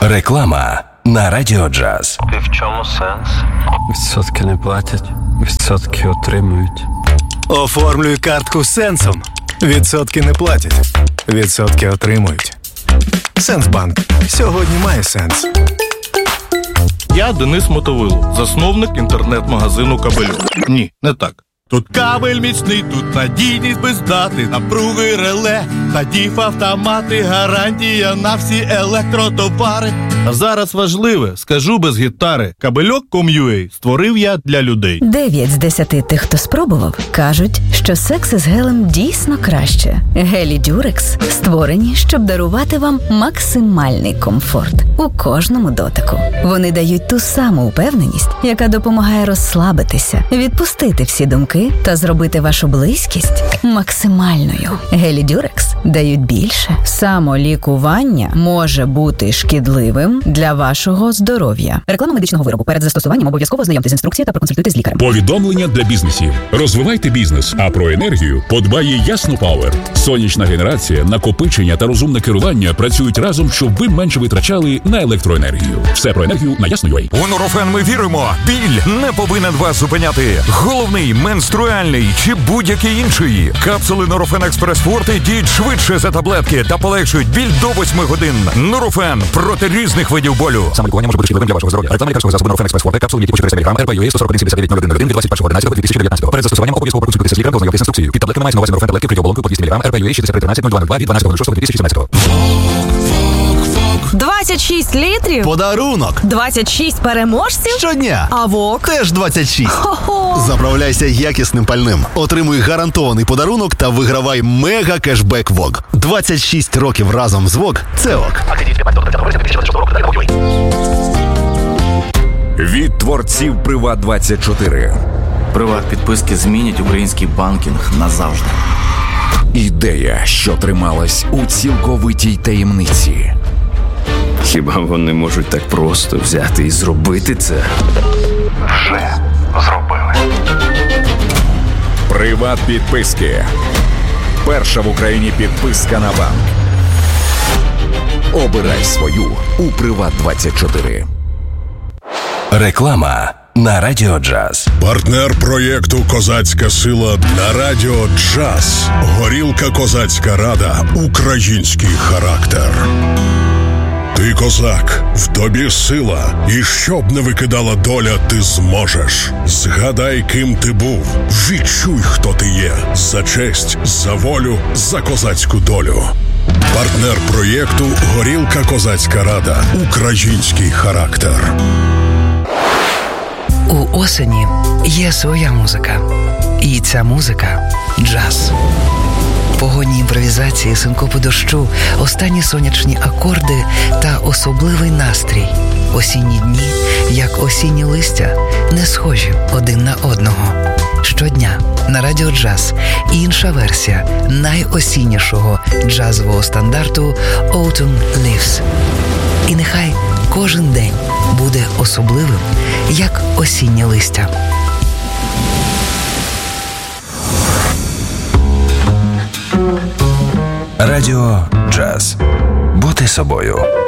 Реклама на Радіо Джаз. І в чому сенс? Відсотки не платять, відсотки отримують. Оформлюй картку з Сенсом. Відсотки не платять, відсотки отримують. Сенсбанк. Сьогодні має сенс. Я Денис Мотовило, засновник інтернет-магазину «Кабельок». Ні, не так. Тут кабель міцний, тут надійність без дати, напруги реле, та діф-автомати, гарантія на всі електротовари. А зараз важливе, скажу без гітари, Кабельок.com.ua створив я для людей. 9 з 10 тих, хто спробував, кажуть, що секс із гелем дійсно краще. Гелі Дюрекс створені, щоб дарувати вам максимальний комфорт у кожному дотику. Вони дають ту саму впевненість, яка допомагає розслабитися, відпустити всі думки та зробити вашу близькість максимальною. Гелі Дюрекс дають більше. Самолікування може бути шкідливим для вашого здоров'я. Реклама медичного виробу. Перед застосуванням обов'язково ознайомтесь з інструкцією та проконсультуйтесь з лікарем. Повідомлення для бізнесів. Розвивайте бізнес, а про енергію подбає Ясно Пауер. Сонячна генерація, накопичення та розумне керування працюють разом, щоб ви менше витрачали на електроенергію. Все про енергію на Ясно.ua. У Нурофен ми віримо. Біль не повинен вас зупиняти. Головний, менструальний чи будь-який інший. Капсули Нурофен Експрес Форте діють швидше за таблетки та полегшують біль до 8 годин. Нурофен проти різних видів болю. Самолікування може бути шкідливим для вашого здоров'я. Реклама лікарського засобу Нурофен Експрес Форте, капсули, які по 400 мг, РП-ЮА 141-79-01 від 21.11.2019. Перед застосуванням обов'язково проконсультуйтесь з лікарем та ознайомтесь з інструкцією. Під таблетками мається на увазі Нурофен таблетки при оболонку по 200 мг, РП-ЮА 6313-0202 від 12.06.2017. 26 літрів? Подарунок! 26 переможців? Щодня! А ВОК? Теж 26. Хо-хо! Заправляйся якісним пальним. Отримуй гарантований подарунок та вигравай мега кешбек ВОК. 26 років разом з ВОК – це ОК. Від творців Приват24. Приват-підписки змінять український банкінг назавжди. Ідея, що трималась у цілковитій таємниці. Хіба вони можуть так просто взяти і зробити це? Вже зробили. Приват-підписки. Перша в Україні підписка на банк. Обирай свою у Приват24. Реклама на Радіо Джаз. Партнер проєкту «Козацька сила» на Радіо Джаз. Горілка «Козацька рада». Український характер. Ти козак, в тобі сила, і щоб не викидала доля, ти зможеш. Згадай, ким ти був, відчуй, хто ти є. За честь, за волю, за козацьку долю. Партнер проєкту «Горілка «Козацька рада». Український характер. У осені є своя музика. І ця музика – джаз. Погодні імпровізації, синкопи дощу, останні сонячні акорди та особливий настрій. Осінні дні, як осінні листя, не схожі один на одного. Щодня на Радіо Джаз інша версія найосіннішого джазового стандарту «Autumn Leaves». І нехай кожен день буде особливим, як осіннє листя. Радіо Джаз. Бути собою.